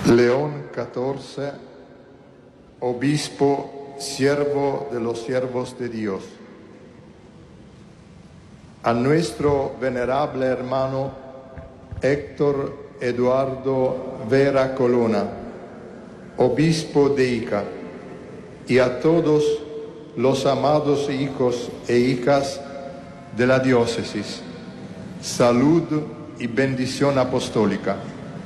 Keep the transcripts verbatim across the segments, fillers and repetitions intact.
León catorce, obispo, siervo de los siervos de Dios. A nuestro venerable hermano Héctor Eduardo Vera Colonna, obispo de Ica, y a todos los amados hijos e hijas de la diócesis, salud y bendición apostólica.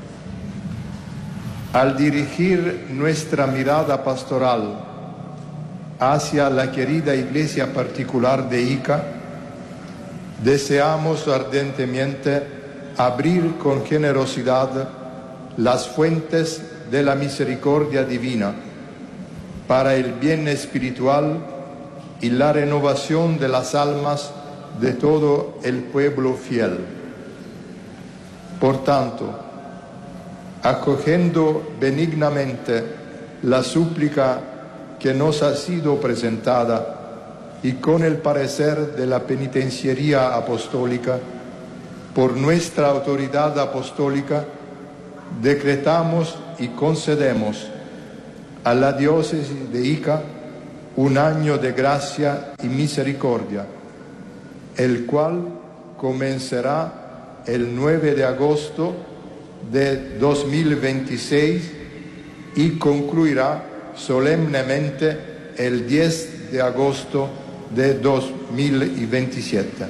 Al dirigir nuestra mirada pastoral hacia la querida iglesia particular de Ica, deseamos ardentemente abrir con generosidad las fuentes de la misericordia divina para el bien espiritual y la renovación de las almas de todo el pueblo fiel. Por tanto, acogiendo benignamente la súplica que nos ha sido presentada y con el parecer de la penitenciaría apostólica, por nuestra autoridad apostólica, decretamos y concedemos a la diócesis de Ica un año de gracia y misericordia, el cual comenzará el nueve de agosto de dos mil veintiséis y concluirá solemnemente el diez de agosto de dos mil veintisiete.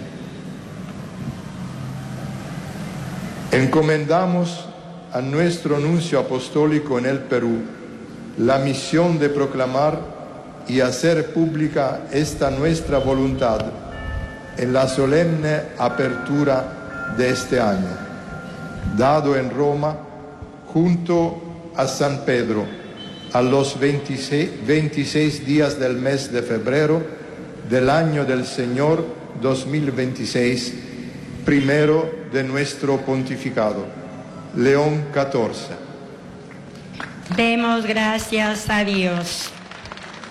Encomendamos a nuestro nuncio apostólico en el Perú la misión de proclamar y hacer pública esta nuestra voluntad en la solemne apertura de este año, dado en Roma junto a San Pedro a los veintiséis, veintiséis días del mes de febrero del año del Señor dos mil veintiséis, primero de nuestro pontificado. León catorce. Demos gracias a Dios.